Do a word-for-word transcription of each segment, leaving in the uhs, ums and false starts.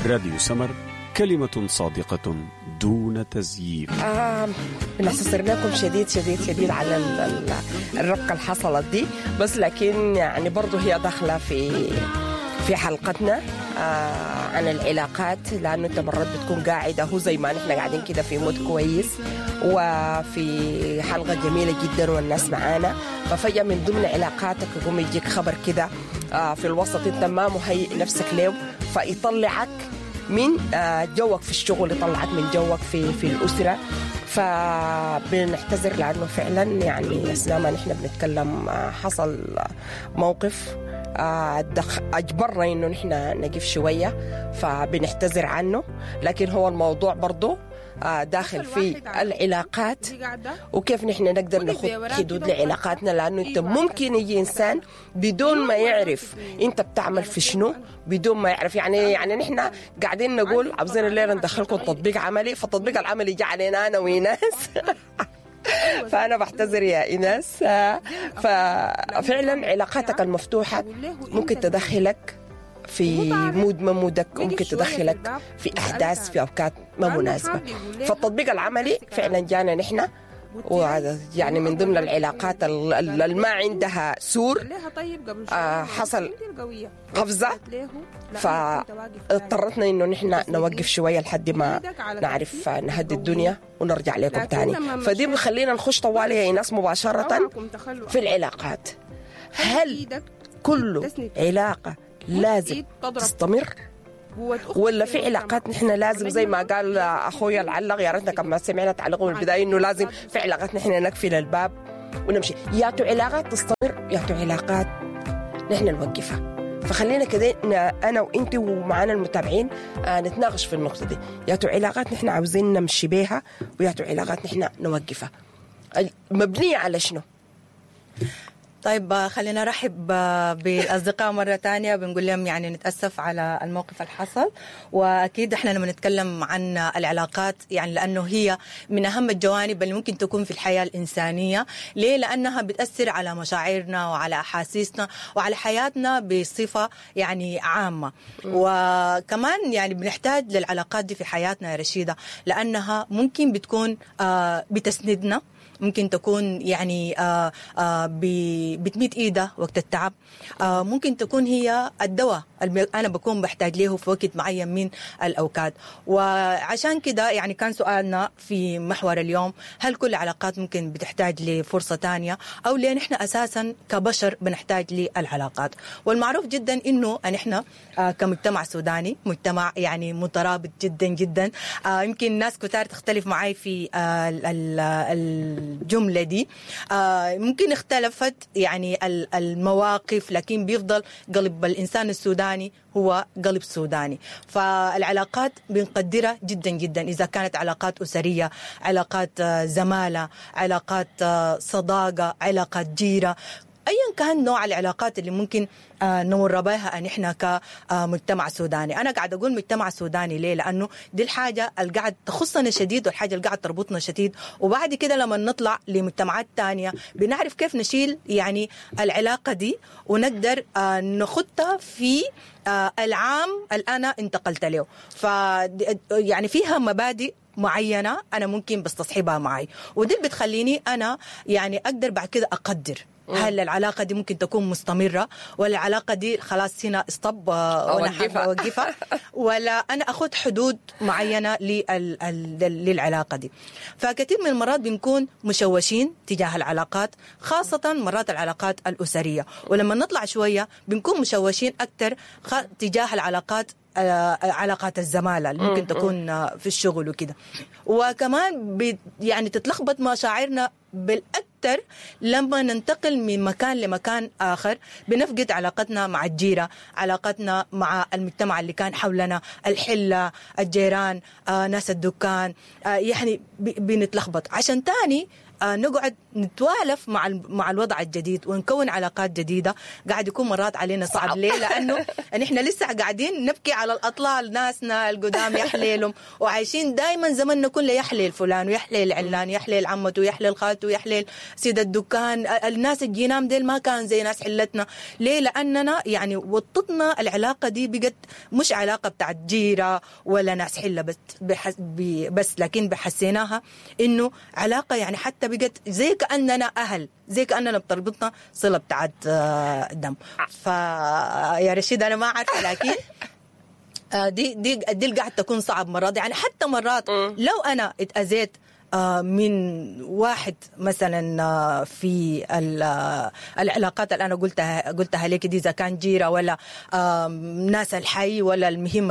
راديو سمر، كلمة صادقة دون تزييف. آه بنعتذر لكم شديد شديد شديد على الربكة اللي حصلت دي، بس لكن يعني برضو هي داخلة في في حلقتنا آه عن العلاقات، لأنه أنت مرات بتكون قاعدة هو زي ما نحن قاعدين كده في مود كويس وفي حلقة جميلة جدا والناس معانا، ففجأة من ضمن علاقاتك يقوم يجيك خبر كده آه في الوسط أنت ما مهيئ نفسك له، فيطلعك من جوك في الشغل، يطلعك من جوك في في الأسرة. فبنعتذر لأنه فعلا يعني أثناء ما نحن بنتكلم حصل موقف أجبرنا إنه نحن نقف شوية، فبنعتذر عنه. لكن هو الموضوع برضو داخل في العلاقات وكيف نحن نقدر نخط حدود لعلاقاتنا، لأنه أنت ممكن يجي إنسان بدون ما يعرف أنت بتعمل في شنو، بدون ما يعرف يعني يعني نحن قاعدين نقول عاوزين الليلة ندخلكم تطبيق عملي، فالتطبيق العملي جاء علينا أنا وإيناس فأنا بعتذر يا إيناس. ففعلا علاقاتك المفتوحة ممكن تدخلك في مود ما مودك، ممكن تدخلك في أحداث في أوقات ما مناسبة. فالتطبيق العملي فعلا جانا نحن، ويعني من ضمن العلاقات اللي ما عندها سور آه حصل قفزة، فاضطرتنا إنه نحن نوقف شوية لحد ما نعرف نهدي الدنيا ونرجع لكم تاني. فدي بخلينا نخش طوالي يا ناس مباشرة في العلاقات. هل كل علاقة لازم تستمر، ولا في علاقات نحن لازم زي ما قال أخويا العلق، يا ريتنا كما سمعنا تعليقه من البداية إنه لازم في علاقات نحن نقفل الباب ونمشي، يا تو علاقات تستمر يا تو علاقات نحن نوقفها. فخلينا كده أنا وإنت ومعنا المتابعين نتناقش في النقطة دي، يا تو علاقات نحن عاوزين نمشي بيها ويا تو علاقات نحن نوقفها، مبنية على شنو؟ طيب خلينا نرحب بالأصدقاء مرة تانية، بنقول لهم يعني نتأسف على الموقف الحصل. وأكيد إحنا لما نتكلم عن العلاقات يعني لأنه هي من أهم الجوانب اللي ممكن تكون في الحياة الإنسانية. ليه؟ لأنها بتأثر على مشاعرنا وعلى أحاسيسنا وعلى حياتنا بصفة يعني عامة. وكمان يعني بنحتاج للعلاقات دي في حياتنا يا رشيدة، لأنها ممكن بتكون آه بتسندنا، ممكن تكون يعني آه آه بتميت إيده وقت التعب، آه ممكن تكون هي الدواء اللي أنا بكون بحتاج له في وقت معين من الأوقات. وعشان كده يعني كان سؤالنا في محور اليوم، هل كل علاقات ممكن بتحتاج لفرصة تانية، أو ليه نحن أساسا كبشر بنحتاج للعلاقات؟ والمعروف جدا إنه نحن آه كمجتمع سوداني مجتمع يعني مترابط جدا جدا. آه يمكن ناس كتار تختلف معي في آه ال ال الجملة دي، آه ممكن اختلفت يعني المواقف، لكن بيفضل قلب الإنسان السوداني هو قلب سوداني. فالعلاقات بنقدرها جدا جدا، إذا كانت علاقات أسرية، علاقات زمالة، علاقات صداقة، علاقات جيرة، أيا كان نوع العلاقات اللي ممكن آه نمر بها نحن كمجتمع سوداني. أنا قاعد أقول مجتمع سوداني ليه؟ لأنه دي الحاجة اللي قاعد تخصنا شديد والحاجة اللي قاعد تربطنا شديد، وبعد كده لما نطلع لمجتمعات تانية بنعرف كيف نشيل يعني العلاقة دي ونقدر آه نخطها في آه العام اللي أنا انتقلت له. ف يعني فيها مبادئ معينة أنا ممكن بستصحبها معي، ودي بتخليني أنا يعني أقدر بعد كده أقدر هل العلاقة دي ممكن تكون مستمرة، ولا العلاقة دي خلاص هنا استوب وأنا حابة أوقفها، ولا أنا أخذ حدود معينة للعلاقة دي. فكثير من المرات بنكون مشوشين تجاه العلاقات، خاصة مرات العلاقات الأسرية، ولما نطلع شوية بنكون مشوشين أكتر تجاه العلاقات علاقات الزمالة اللي ممكن تكون في الشغل وكده. وكمان يعني تتلخبط مشاعرنا بالأكثر لما ننتقل من مكان لمكان آخر، بنفقد علاقتنا مع الجيرة، علاقتنا مع المجتمع اللي كان حولنا، الحلة، الجيران، آه، ناس الدكان، آه، يعني بنتلخبط. عشان تاني آه نقعد نتوالف مع مع الوضع الجديد ونكون علاقات جديدة. قاعد يكون مرات علينا صعب, صعب. ليه؟ لأنه أن إحنا لسه قاعدين نبكي على الأطلال، ناسنا القدام يحليلهم وعايشين دائما زمننا كله يحليل فلان ويحليل علان، يحليل عمته ويحليل خالته ويحليل سيد الدكان. الناس الجينام ديل ما كان زي ناس حلتنا. ليه؟ لأننا يعني وطتنا العلاقة دي بقت مش علاقة بتاعت جيرة ولا ناس حلة بس, بحس بس لكن بحسيناها إنه علاقة يعني حتى بقت زي كأننا أهل، زي كأننا بتربطنا صلة بتاعت دم. فيا رشيد أنا ما عارفة، لكن دي دي دي قاعد تكون صعب مرات. يعني حتى مرات لو أنا اتأذيت من واحد مثلا في العلاقات اللي أنا قلتها قلتها لك دي، إذا كان جيرة ولا ناس الحي ولا المهم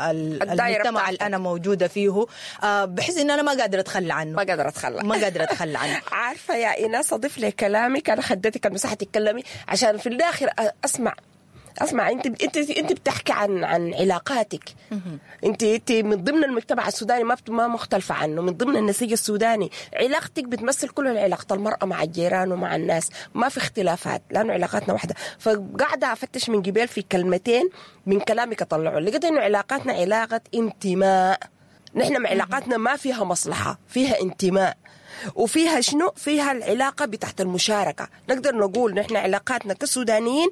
المجتمع اللي أنا موجودة فيه، بحس إن أنا ما قادرة أتخلى عنه، ما قادرة أتخلى ما قادرة أتخلى عنه. عارفة يا إيناس، أضيف لي كلامك، أنا خدتك المساحة تتكلمي عشان في الآخر أسمع اسمع انت انت انت بتحكي عن عن علاقاتك. انت انت من ضمن المجتمع السوداني، ما ما مختلفه عنه، من ضمن النسيج السوداني. علاقتك بتمثل كل العلاقات، المراه مع الجيران ومع الناس، ما في اختلافات لانه علاقاتنا واحده. فقاعده افتش من قبل في كلمتين من كلامك اطلعوا، لقيت انه علاقاتنا علاقه انتماء. نحن مع علاقاتنا ما فيها مصلحه، فيها انتماء. وفيها شنو؟ فيها العلاقة بتاعت المشاركة. نقدر نقول نحن علاقاتنا كسودانيين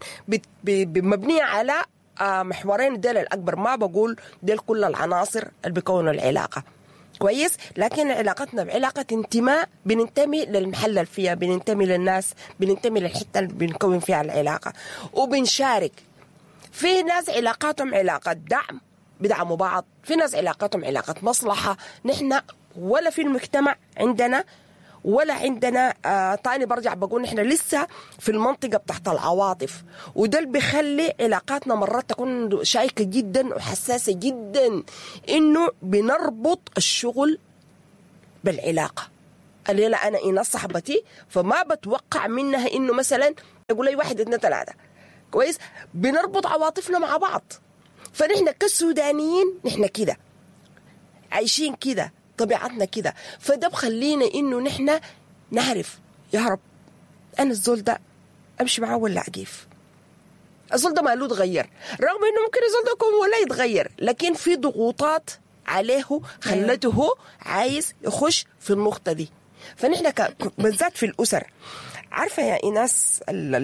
مبنية على محورين ديل الأكبر. ما بقول ديل كل العناصر اللي بيكونوا العلاقة كويس، لكن علاقتنا بعلاقة انتماء. بننتمي للمحل اللي فيها، بننتمي للناس، بننتمي للحتة اللي بنكون فيها العلاقة وبنشارك. في ناس علاقاتهم علاقة دعم، بدعموا بعض. في ناس علاقاتهم علاقة مصلحة. نحن ولا في المجتمع عندنا ولا عندنا آه تاني برجع بقول نحن لسه في المنطقة بتاعت العواطف، وده اللي بيخلي علاقاتنا مرات تكون شائكة جدا وحساسة جدا، إنه بنربط الشغل بالعلاقة. الليلة أنا إيناس صاحبتي، فما بتوقع منها إنه مثلا أقول لي واحد اثنين ثلاثة كويس. بنربط عواطفنا مع بعض. فنحن كالسودانيين نحن كده عايشين كده، طبيعتنا كده. فده بخلينا إنه نحن نعرف يا رب أنا الزول ده أمشي معاه ولا أقيف. الزول ده ماله تغير، رغم إنه ممكن الزول ده يكون ولا يتغير، لكن في ضغوطات عليه خلته عايز يخش في النقطة دي. فنحن بالذات في الأسر، عارفة يا إيناس،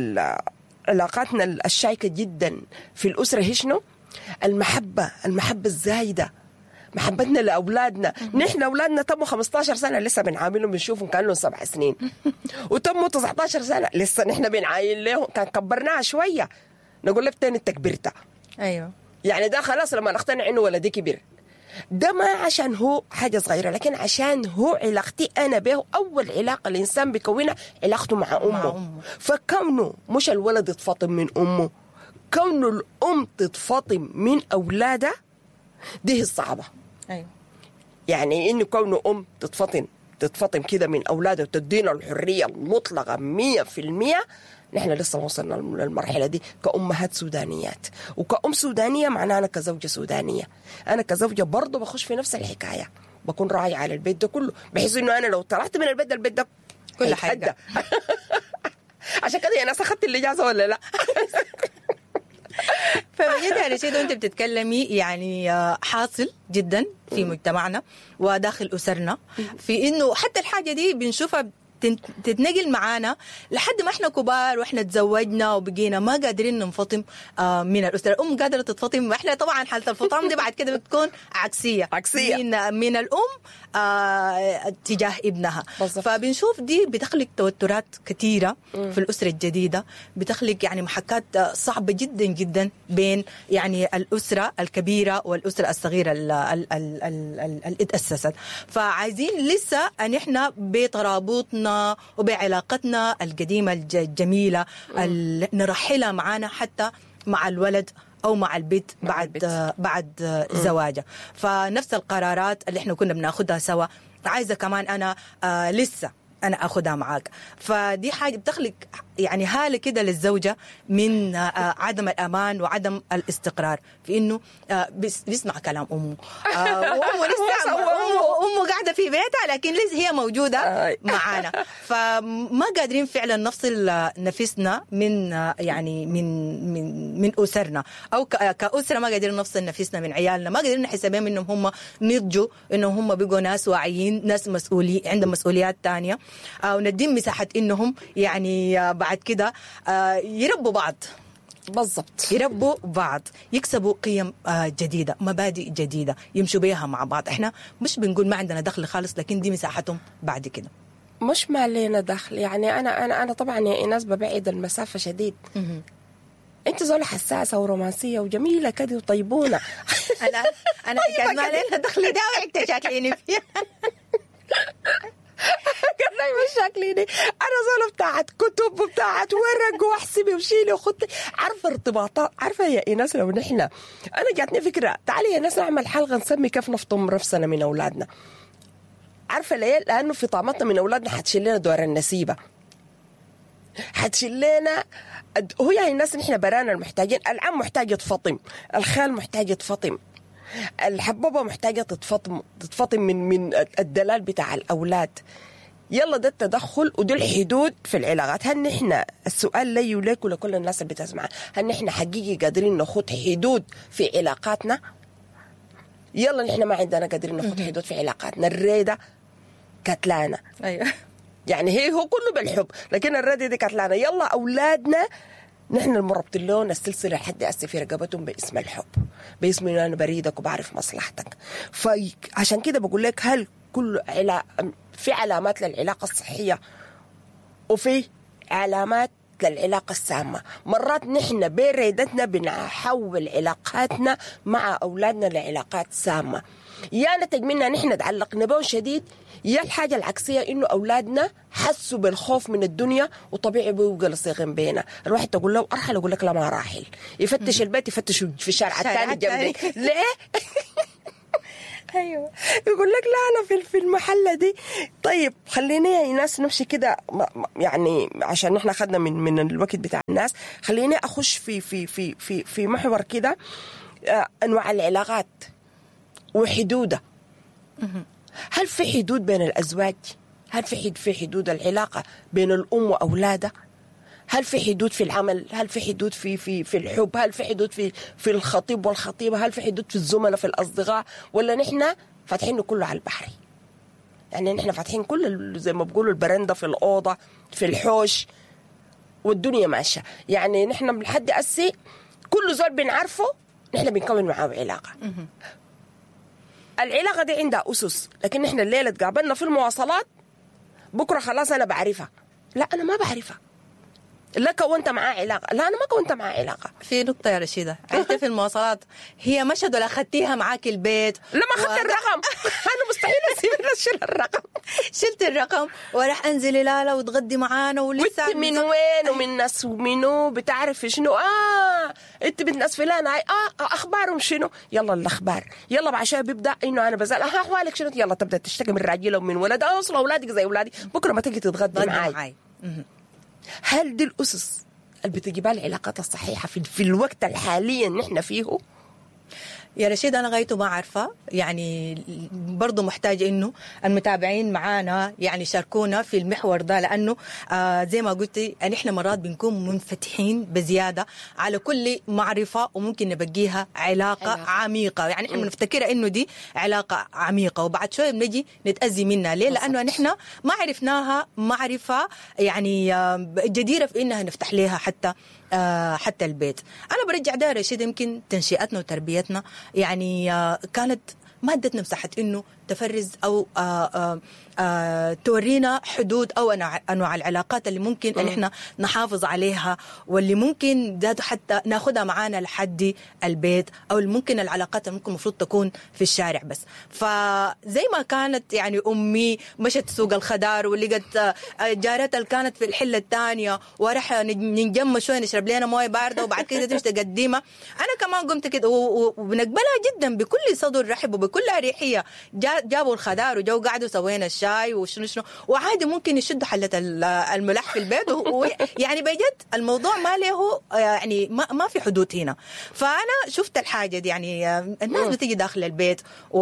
علاقاتنا الشائكة جدا في الأسرة هي شنو؟ المحبة، المحبة الزايدة، محبتنا لأولادنا. نحن أولادنا تموا خمسة عشر سنة لسه بنعاملهم بنشوفهم كأنهم سبع سنين، وتموا تسعة عشر سنة لسه نحن بنعاين لهم. كان كبرناها شوية نقول لك تاني تكبرتها. أيوة، يعني ده خلاص لما نقتنع إنه ولدي كبير. ده ما عشان هو حاجة صغيرة، لكن عشان هو علاقتي أنا به. أول علاقة الإنسان بيكونها علاقته مع أمه. مع أمه. فكونه مش الولد يتفاطم من أمه، كونه الأم تتفاطم من أولادها، دي الصعبة. أيوة. يعني إنه كونه أم تتفاطم تتفاطم كده من أولادها وتدينا الحرية المطلقة مية في المية. نحن لسه وصلنا للمرحلة دي كأمهات سودانيات، وكأم سودانية معناها أنا كزوجة سودانية. أنا كزوجة برضو بخش في نفس الحكاية، بكون راعي على البيت ده كله، بحيث إنه أنا لو طلعت من البيت ده البيت ده كل حاجة. عشان كده يا ناس أخذت الإجازة ولا لا؟ فبجد يا رشيد وانت بتتكلمي يعني حاصل جدا في مجتمعنا وداخل أسرنا، في إنه حتى الحاجة دي بنشوفها تتنقل معانا لحد ما احنا كبار واحنا تزوجنا وبقينا ما قادرين ننفطم من الأسرة. الأم قادرة تتفطم، واحنا طبعا حالة الفطام دي بعد كده بتكون عكسية عكسية من, من الأم آه تجاه ابنها. بالضبط. فبنشوف دي بتخلق توترات كثيرة في الأسرة الجديدة، بتخلق يعني محكات صعبة جدا جدا بين يعني الأسرة الكبيرة والأسرة الصغيرة اللي اتأسست. فعايزين لسه أن احنا بترابطنا وبعلاقتنا القديمة الجميلة نرحلها معانا حتى مع الولد أو مع البيت مع بعد البيت. بعد زواجه. فنفس القرارات اللي احنا كنا بناخدها سوا عايزة كمان أنا آه لسه أنا أخدها معاك. فدي حاجة بتخلق يعني هالة كده للزوجة من عدم الأمان وعدم الاستقرار في إنه بيسمع كلام أمه، وأمه لسه أمه قاعدة في بيتها لكن لسه هي موجودة معانا، فما قادرين فعلا نفصل نفسنا من يعني من من من أسرنا، أو كأسرة ما قادرين نفصل نفسنا من عيالنا، ما قادرين نحسبهم إنهم هم نضجوا، إنهم هم بقوا ناس واعيين، ناس مسؤولين عندهم مسؤوليات تانية، أو ندين مساحة إنهم يعني بعد كده يربوا بعض. بالضبط، يربوا بعض، يكسبوا قيم جديدة، مبادئ جديدة يمشوا بيها مع بعض. احنا مش بنقول ما عندنا دخل خالص، لكن دي مساحتهم بعد كده. مش ما لنا دخل، يعني انا انا انا طبعا يا ايناس ببعد المسافة شديد. انت زول حساسة ورومانسية وجميلة كده وطيبونة. انا انا كان ما لنا دخل ده وانت شاكليني فيها. كان دايما شاكليني انا زول بتاعت كتب وبتاعت ورق واحسبي وشيلي وخطي، عارفه ارتباطات. عارفه يا ايناس لو نحن انا جاتني فكره، تعالي يا ناس نعمل حلقه نسمي كيف نفطم رفسنا من اولادنا. عارفه ليه؟ لانه في طامتنا من اولادنا حتشيل لنا دور النسيبه، حتشيل لنا. هو يا الناس نحن برانا المحتاجين. العم محتاج يتفطم، الخال محتاج يتفطم، الحبوبة محتاجة تتفطم تتفطم من من الدلال بتاع الأولاد. يلا ده التدخل ودي الحدود في العلاقات. هل نحن، السؤال لي وليك ولكل الناس اللي بتسمع، هل نحن حقيقي قادرين نخوض حدود في علاقاتنا؟ يلا نحن ما عندنا قادرين نخوض حدود في علاقاتنا. الريدة كتلانا، أيوة يعني هي هو كله بالحب، لكن الريدة دي كتلانا. يلا أولادنا نحن المربطين لهم السلسلة لحد أسي في رقبتهم باسم الحب، باسم إنه أنا بريدك وبعرف مصلحتك. فعشان كده بقول لك، هل كل علا... في علامات للعلاقة الصحية وفي علامات للعلاقة السامة. مرات نحن بريدتنا بنحول علاقاتنا مع أولادنا لعلاقات سامة، يا نتج منها نحن تعلقنا بهم شديد، يا الحاجة العكسية إنه أولادنا حسوا بالخوف من الدنيا وطبيعي بيبقى لصيغين بينا. الواحد تقول له أرحل، يقول لك لا ما راحل، يفتش البيت يفتش في الشارع الثاني جنبي. ليه؟ أيوة يقول لك لا أنا في المحلة دي. طيب خلينا يا ناس نمشي كده، يعني عشان نحن أخذنا من من الوقت بتاع الناس، خليني أخش في في في في في محور كده، أنواع العلاقات وحدودها. هل في حدود بين الأزواج؟ هل في حد في حدود العلاقة بين الأم وأولادها؟ هل في حدود في العمل؟ هل في حدود في في في الحب؟ هل في حدود في في الخطيب والخطيبة؟ هل في حدود في الزملاء في الأصدقاء؟ ولا نحن فاتحين كله على البحر؟ يعني نحن فاتحين كل زي ما بقولوا البرندة في الأوضة في الحوش والدنيا ماشية. يعني نحن لحد أسي كل زول بنعرفه نحن بنكون معاه علاقة. العلاقة دي عندها أسس، لكن نحن الليلة تقابلنا في المواصلات، بكرة خلاص أنا بعرفها. لا أنا ما بعرفها. لا كونت معاه علاقة، لا أنا ما كونت معاه علاقة. في نقطة يا رشيدة، أنت في المواصلات هي مشهد ولا أخذتيها معاك البيت؟ لما أخذت و... الرقم أنا مستحيل أسيب أشيل الرقم. شلت الرقم وراح أنزل لالا وتغدي معانا ولسه وأنت من وين ومن ناس ومنو بتعرف شنو؟ آه أنت بنت ناس فلان هاي، آه أخبارهم شنو؟ يلا الأخبار، يلا بعشان بيبدأ إنه أنا بزال ها أحوالك شنو؟ يلا تبدأ تشتكي من راجل ومن ولد، أوصل أولادك زي أولادي، بكرة ما تجي تتغدى معاي. هل دي الأسس اللي بتجيبها العلاقات الصحيحة في, في الوقت الحالي نحن فيه؟ يا رشيد أنا غايته ما عارفة، يعني برضو محتاج إنه المتابعين معانا يعني شاركونا في المحور ده، لأنه آه زي ما قلتي نحن مرات بنكون منفتحين بزيادة على كل معرفة وممكن نبقيها علاقة, علاقة. عميقة، يعني إحنا بنفتكرها إنه دي علاقة عميقة وبعد شوية بنجي نتأذي منها. ليه؟ لأنه نحن ما عرفناها معرفة يعني آه جديرة في إنها نفتح لها حتى آه حتى البيت. أنا برجع ده رشيد، يمكن تنشئتنا وتربيتنا يعني آه كانت ما ادتنا مساحة إنه تفرز أو آه آه آه تورينا حدود أو أنواع العلاقات اللي ممكن أن إحنا نحافظ عليها، واللي ممكن ذاته حتى ناخدها معانا لحد البيت، أو اللي ممكن العلاقات اللي ممكن المفروض تكون في الشارع بس. فزي ما كانت يعني أمي مشت سوق الخضار ولقت جارتها اللي كانت في الحلة الثانية وراح ننجم شوية نشرب لنا موية باردة وبعد كده تمشي تقدمها، أنا كمان قمت كده وبنقبلها جدا بكل صدر رحب وبكل أريحية. جابوا الخضار وجو قعدوا سوينا الشاي وشنو شنو، وعادي ممكن يشدوا حلة الملح في البيت يعني بجد الموضوع ما له يعني ما, ما في حدود هنا. فأنا شفت الحاجة دي يعني الناس بتيجي داخل البيت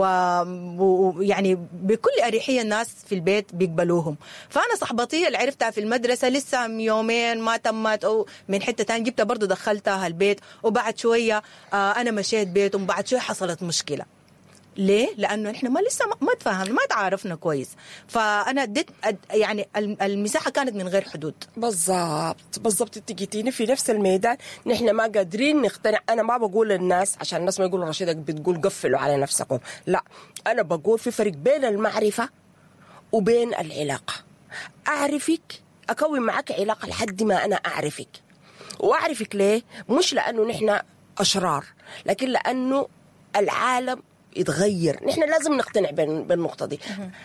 ويعني بكل أريحية الناس في البيت بيقبلوهم. فأنا صحبتي اللي عرفتها في المدرسة لسه يومين ما تمت أو من حتة تانية جبتها برضو دخلتها البيت، وبعد شوية أنا مشيت بيت وبعد شوية حصلت مشكلة. ليه؟ لأنه إحنا ما لسه ما تفاهمنا ما تعارفنا كويس. فأنا اديت يعني المساحة كانت من غير حدود. بالضبط بالضبط انت جيتيني في نفس الميدان. نحن ما قادرين نقتنع. أنا ما بقول للناس عشان الناس ما يقولوا رشيدك بتقول قفلوا على نفسكم، لا، أنا بقول في فرق بين المعرفة وبين العلاقة. أعرفك أكون معك علاقة لحد ما أنا أعرفك، وأعرفك ليه؟ مش لأنه نحن أشرار، لكن لأنه العالم يتغير. نحن لازم نقتنع بالنقطة دي.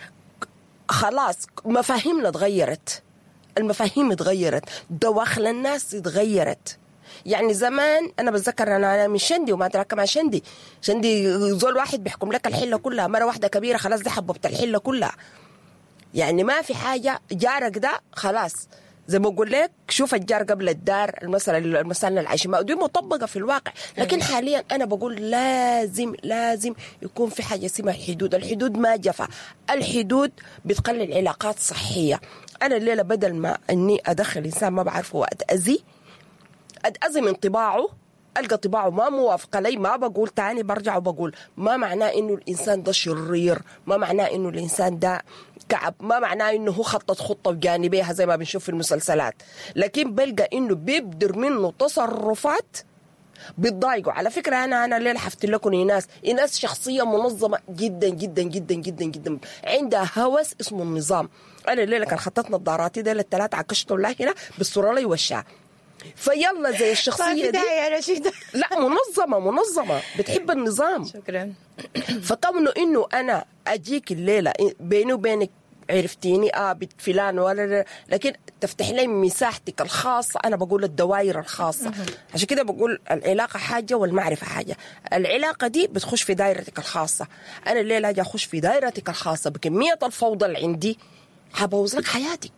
خلاص مفاهيمنا تغيرت، المفاهيم تغيرت، دواخل الناس تغيرت. يعني زمان أنا بتذكر أنا من شندي وما أدراك مع شندي شندي زول واحد بيحكم لك الحلة كلها، مرة واحدة كبيرة خلاص دي حببت الحلة كلها. يعني ما في حاجة جارك ده خلاص زي ما أقول لك شوف الجار قبل الدار، المثل المثل اللي عايشين معه دي مطبقة في الواقع. لكن حاليا أنا بقول لازم لازم يكون في حاجة اسمها الحدود. الحدود ما جفا، الحدود بتقلل علاقات صحية. أنا الليلة بدل ما أني أدخل إنسان ما بعرفه وأتأذي أتأذي من طباعه، ألقى طباعه ما موافقة لي، ما بقول تاني برجع وبقول ما معناه إنه الإنسان ده شرير، ما معناه إنه الإنسان ده كعب، ما معناه إنه هو خطط خطة بجانبيها زي ما بنشوف في المسلسلات، لكن بلقى إنه بيبدر منه تصرفات بتضايقوا. على فكرة أنا أنا الليلة حفتي لكم إيناس إيناس شخصية منظمة جدا جدا جدا جدا جدا، عندها هوس اسمه النظام. أنا الليلة كان خطت نظاراتي ديل الثلاثة عكشتهم لها هنا بالصورة لي وشها، فيلا زي الشخصية دي يا رشيدة. لا منظمة منظمة بتحب النظام. شكرا. فكونه إنه أنا أجيك الليلة بيني وبينك عرفتيني آه بنت فلان ولا، لكن تفتح لي مساحتك الخاصة. أنا بقول الدوائر الخاصة، عشان كده بقول العلاقة حاجة والمعرفة حاجة. العلاقة دي بتخش في دائرتك الخاصة، أنا الليلة أجي أخش في دائرتك الخاصة بكمية الفوضى اللي عندي حبوظ لك حياتك.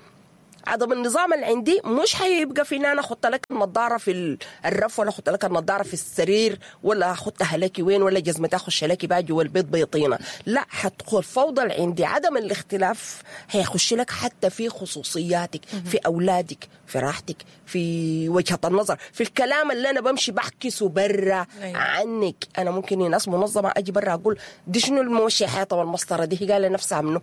عدم النظام اللي عندي مش حيبقى فينا أنا أخط لك النظارة في الرف ولا أخط لك النظارة في السرير ولا أخطها لك وين ولا جزمتها أخش لك باجي والبيت بيطينة، لا، حتدخل فوضى اللي عندي. عدم الاختلاف هيخش لك حتى في خصوصياتك، في أولادك، في راحتك، في وجهة النظر، في الكلام اللي أنا بمشي بحكسه برا عنك. أنا ممكن ناس منظمة أجي برا أقول دي شنو الموشي حيطة والمسطرة دي، هي قال لنفسها منه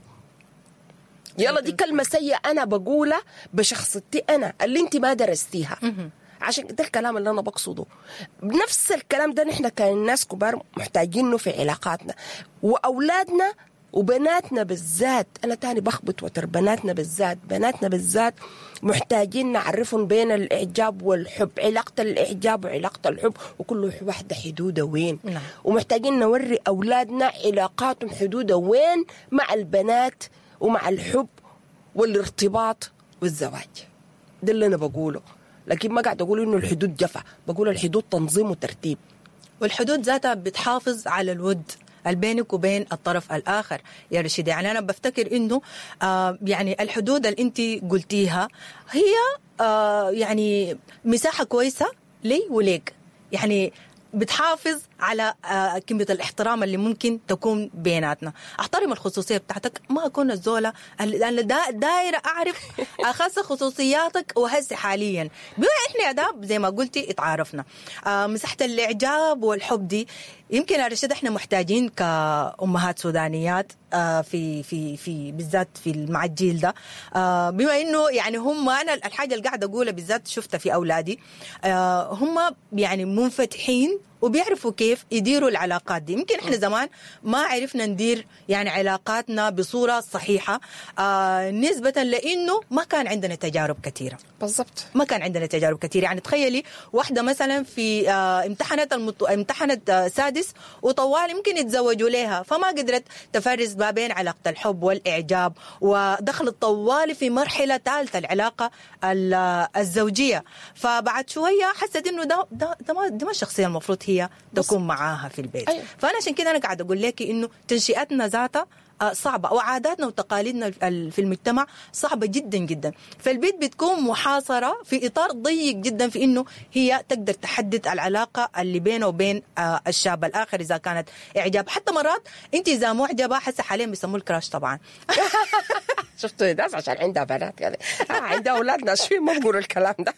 يلا دي كلمة سيئة أنا بقولها بشخصيتي أنا اللي أنت ما درستيها. عشان ده الكلام اللي أنا بقصده. نفس الكلام ده نحن كناس كبار محتاجينه في علاقاتنا، وأولادنا وبناتنا بالذات. أنا تاني بخبط وتر بناتنا بالذات، بناتنا بالذات محتاجين نعرفهم بين الإعجاب والحب، علاقة الإعجاب وعلاقة الحب، وكل واحدة حدودها وين. نعم. ومحتاجين نوري أولادنا علاقاتهم حدودها وين مع البنات ومع الحب والارتباط والزواج. ده اللي أنا بقوله، لكن ما قاعد أقول إنه الحدود جفا، بقول الحدود تنظيم وترتيب. والحدود ذاتها بتحافظ على الود بينك وبين الطرف الآخر يا رشيدة. يعني أنا بفتكر إنه آه يعني الحدود اللي أنت قلتيها هي آه يعني مساحة كويسة لي وليك، يعني بتحافظ على كمية الاحترام اللي ممكن تكون بيناتنا. احترم الخصوصية بتاعتك، ما أكون الزولة لأن دايرة أعرف أخص خصوصياتك. وهسه حاليا بما إحنا أداب زي ما قلتي اتعارفنا، آه مساحة الإعجاب والحب دي يمكن أرشد إحنا محتاجين كأمهات سودانيات آه في في في بالذات في مع الجيل ده، آه بما إنه يعني هم أنا الحاجة اللي قاعدة أقولها بالذات شفتها في أولادي، آه هم يعني منفتحين وبيعرفوا كيف يديروا العلاقات دي. يمكن احنا زمان ما عرفنا ندير يعني علاقاتنا بصورة صحيحة آه نسبة لأنه ما كان عندنا تجارب كثيرة. بالضبط، ما كان عندنا تجارب كثيرة. يعني تخيلي واحدة مثلا في آه امتحنت المط... امتحنت آه سادس وطوال يمكن يتزوجوا لها، فما قدرت تفرز ما بين علاقة الحب والإعجاب، ودخلت طوال في مرحلة ثالثة العلاقة الزوجية. فبعد شوية حست إنه ده ده ده ما, ده ما الشخصية المفروض هي تكون معاها في البيت. أيوة. فأنا عشان كده أنا قاعد أقول لك إنه تنشئتنا ذاتها صعبة، وعاداتنا وتقاليدنا في المجتمع صعبة جدا جدا. فالبيت بتكون محاصرة في إطار ضيق جدا في إنه هي تقدر تحدد العلاقة اللي بينه وبين الشاب الآخر إذا كانت إعجاب. حتى مرات أنت إذا معجبة حسا حاليا بيسموه الكراش طبعا. شفتوا ناس عشان عندها بنات يعني آه عندها أولاد ناشفين ما بقولوا الكلام ده.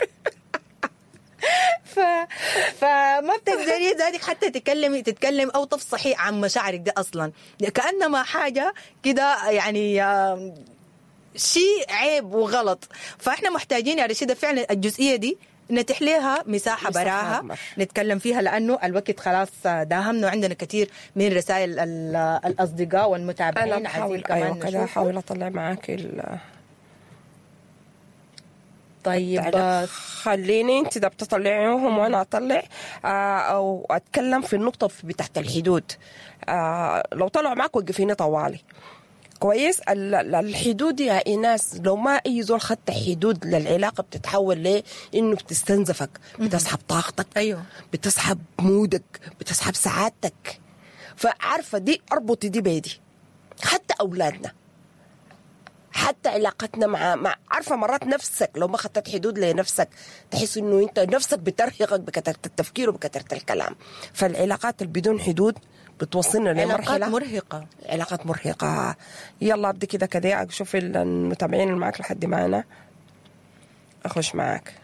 ف... فما بتقدري ذلك حتى تتكلمي تتكلم او تفصحي عن مشاعرك دي اصلا، كانما حاجه كده يعني شيء عيب وغلط. فاحنا محتاجين يا رشيدة فعلا الجزئيه دي نتيح لها مساحه براها نتكلم فيها، لانه الوقت خلاص داهمنا وعندنا كثير من رسائل الاصدقاء والمتابعين. انا بحاول ايوه كده احاول اطلع معاك ال طيب خليني انت ده بتطلعيهم وانا اطلع آه او اتكلم في النقطه بتاعت الحدود. آه لو طلعوا معك وقفيني طوالي كويس. الحدود يا ايناس لو ما اي زول خدت حدود للعلاقه بتتحول ليه انه بتستنزفك، بتسحب طاقتك، ايوه بتسحب مودك، بتسحب سعادتك. فعارفه دي اربطي دي بيدي. حتى اولادنا حتى علاقتنا مع مع عارفه مرات نفسك لو ما خدت حدود لنفسك تحس انه انت نفسك بترهقك بكثره التفكير وبكثره الكلام. فالعلاقات اللي بدون حدود بتوصلنا لمرحله علاقات مرهقه علاقات مرهقه. يلا ابدي كده كده اشوف المتابعين اللي معك لحد معنا اخش معك.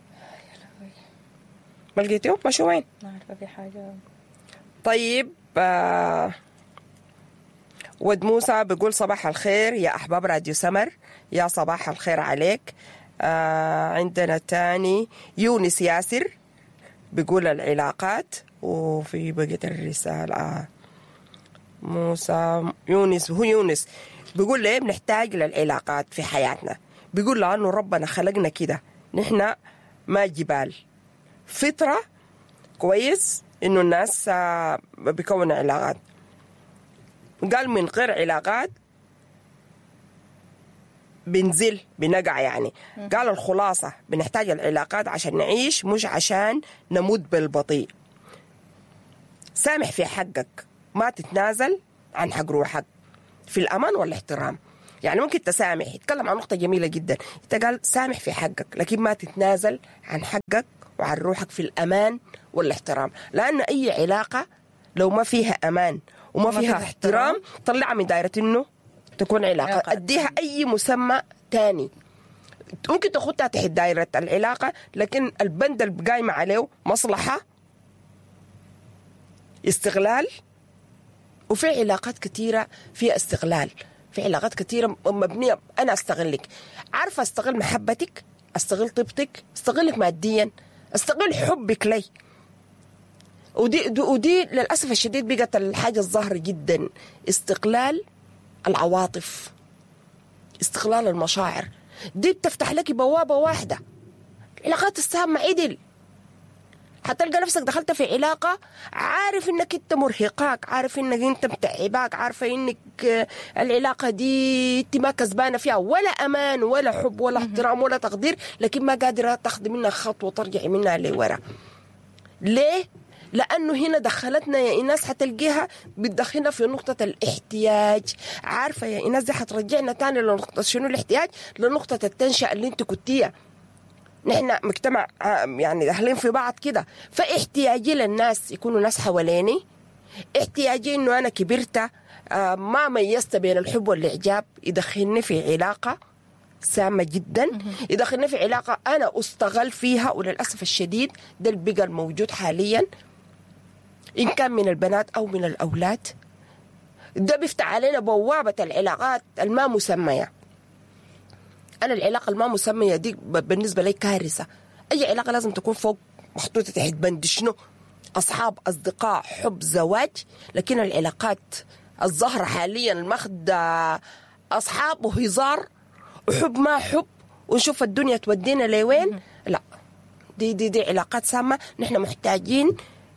ما لقيتيه ماشي وين؟ ما عارفه في حاجه. طيب آه ود موسى بيقول صباح الخير يا أحباب راديو سمر، يا صباح الخير عليك. آه عندنا تاني يونس ياسر بيقول العلاقات، وفي بقية الرسالة آه موسى يونس هو يونس بيقول ليه بنحتاج للعلاقات في حياتنا. بيقول لأنه ربنا خلقنا كده نحن ما جبال، فطرة كويس إنه الناس آه بيكونوا علاقات. قال من غير علاقات بنزل بنقع يعني. قال الخلاصة بنحتاج العلاقات عشان نعيش مش عشان نموت بالبطيء. سامح في حقك، ما تتنازل عن حق روحك في الأمان والاحترام. يعني ممكن تسامح، يتكلم عن نقطة جميلة جدا. انت قال سامح في حقك لكن ما تتنازل عن حقك وعن روحك في الأمان والاحترام. لأن أي علاقة لو ما فيها أمان وما فيها احترام طلعها من دائرة انه تكون علاقة. اديها اي مسمى تاني ممكن تاخدها تحت دائرة العلاقة، لكن البند اللي قايمة عليه مصلحة، استغلال. وفي علاقات كتيرة فيها استغلال، في علاقات كتيرة مبنية انا استغلك. عارفة استغل محبتك، استغل طيبتك، استغلك ماديا، استغل حبك لي. ودي ودي للأسف الشديد بقت الحاجة الظاهرة جدا، استقلال العواطف، استقلال المشاعر. دي بتفتح لك بوابة واحدة، العلاقات السامة عدل. حتلقى نفسك دخلت في علاقة عارف انك انت مرهقاك، عارف انك انت متعباك، عارفة انك العلاقة دي انت ما كسبانة فيها ولا امان ولا حب ولا احترام ولا تقدير، لكن ما قادرة تاخذ منها خطوة ترجعي منها لورا. ليه؟ لأنه هنا دخلتنا يا إيناس حتلقيها بتدخلنا في نقطة الاحتياج. عارفة يا إيناس دي حترجعنا تاني لنقطة شنو الاحتياج؟ لنقطة التنشئة اللي انت كنتيها. نحن مجتمع يعني داخلين في بعض كده، فاحتياجي للناس يكونوا ناس حواليني، احتياجي إنه أنا كبرت ما ميزت بين الحب والإعجاب، يدخلني في علاقة سامة جدا، يدخلني في علاقة أنا أستغل فيها. وللأسف الشديد ده البقى الموجود حاليا إن كان من البنات أو من الأولاد. ده بيفتح علينا بوابة العلاقات الما مسمية. أنا العلاقة الما مسمية دي بالنسبة لي كارثة. أي علاقة لازم تكون فوق محطوطة تحت بند شنو؟ أصحاب، أصدقاء، حب، زواج. لكن العلاقات الظاهرة حاليا المخد أصحاب وهزار وحب ما حب ونشوف الدنيا تودينا لوين. لا، دي دي دي علاقات سامة. نحن محتاجين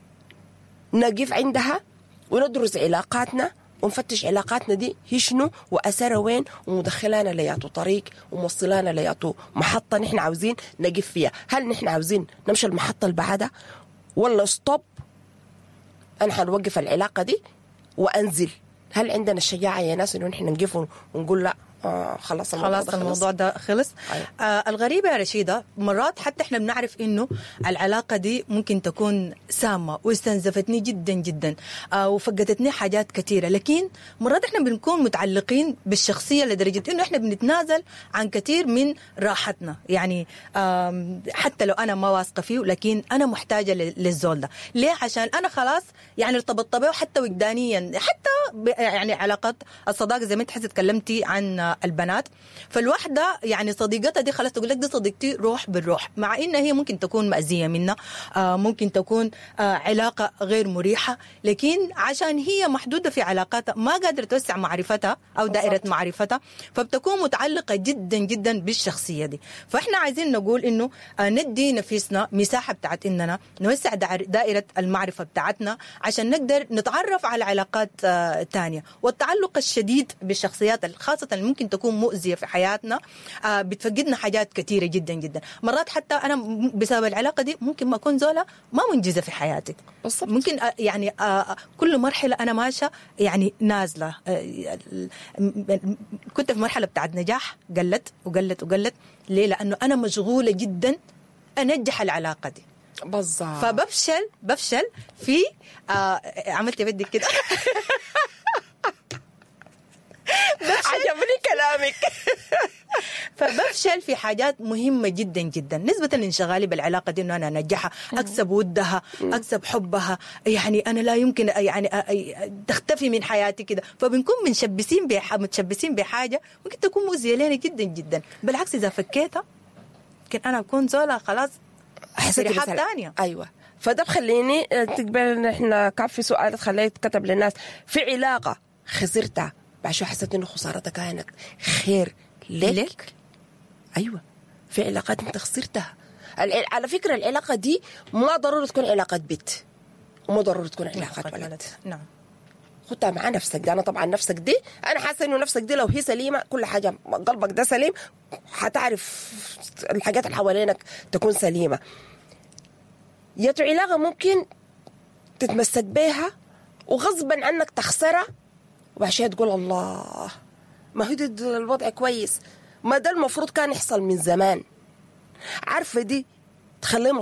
نقف عندها وندرس علاقاتنا ونفتش علاقاتنا دي هي شنو وأثرها وين، ومدخلانا لياتو طريق وموصلانا لياتو محطة نحن عاوزين نقف فيها. هل نحن عاوزين نمشي المحطة اللي بعدها ولا ستوب؟ أنا حنوقف العلاقة دي وأنزل هل عندنا الشجاعة يا ناس إنه نحن نقف ونقول لا آه خلاص الموضوع خلاص ده الموضوع ده خلص؟ أيوة. آه الغريبة يا رشيدة مرات حتى احنا بنعرف انه العلاقة دي ممكن تكون سامة واستنزفتني جدا جدا آه وفقدتني حاجات كثيرة، لكن مرات احنا بنكون متعلقين بالشخصية لدرجة انه احنا بنتنازل عن كثير من راحتنا. يعني آه حتى لو انا ما واثقة فيه لكن انا محتاجة للزول ده. ليه؟ عشان انا خلاص يعني ارتبطت به حتى وجدانيا، حتى يعني علاقات الصداقة زي ما انت حسيت تكلمتي عن البنات، فالوحدة يعني صديقتها دي خلاص تقول لك دي صديقتي روح بالروح، مع إنها هي ممكن تكون مأذية منا، آه ممكن تكون آه علاقة غير مريحة، لكن عشان هي محدودة في علاقاتها ما قادرة توسع معرفتها أو دائرة معرفتها، فبتكون متعلقة جدا جدا بالشخصية دي. فإحنا عايزين نقول إنه آه ندي نفسنا مساحة بتاعت إننا نوسع دائرة المعرفة بتاعتنا عشان نقدر نتعرف على علاقات آه تانية. والتعلق الشديد بالشخصيات خاصة اللي ممكن تكون مؤذية في حياتنا آه بتفقدنا حاجات كثيرة جدا جدا. مرات حتى أنا بسبب العلاقة دي ممكن ما أكون زولة ما منجزة في حياتي بالصبت. ممكن آه يعني آه كل مرحلة أنا ماشية يعني نازلة آه كنت في مرحلة بتاعت نجاح قلت وقلت وقلت. ليه؟ لأنه أنا مشغولة جدا أنجح العلاقة دي بالضبط، فبفشل بفشل في آه عملت بدي كده عجبني كلامك فبفشل في حاجات مهمة جدا جدا نسبة لانشغالي بالعلاقة دي إنه أنا أنجحها، أكسب ودها، أكسب حبها، يعني أنا لا يمكن يعني تختفي من حياتي كده. فبنكون منشبسين بح متشبسين بحاجة ممكن تكون مؤذية لنا جدا جدا. بالعكس إذا فكيتها يمكن أنا أكون زولة خلاص حسيت تانية. أيوة، فده بخليني تقبل إن إحنا كان في سؤال خليه يتكتب للناس. في علاقة خسرتها بعد شو حسيت إنه خسارتها كانت خير لك, لك؟ أيوة، في علاقات أنت خسرتها. على فكرة العلاقة دي ما ضروري تكون علاقة بيت وما ضروري تكون علاقة ولد. نعم، خدها مع نفسك دي. أنا طبعا نفسك دي أنا حاسة إنه نفسك دي لو هي سليمة كل حاجة قلبك ده سليم حتعرف الحاجات اللي حوالينك تكون سليمة. يا علاقة ممكن تتمسك بيها وغصبا عنك تخسرها وبعشان تقول الله ما هو ده الوضع كويس، ما ده المفروض كان يحصل من زمان. عارفة دي تخليه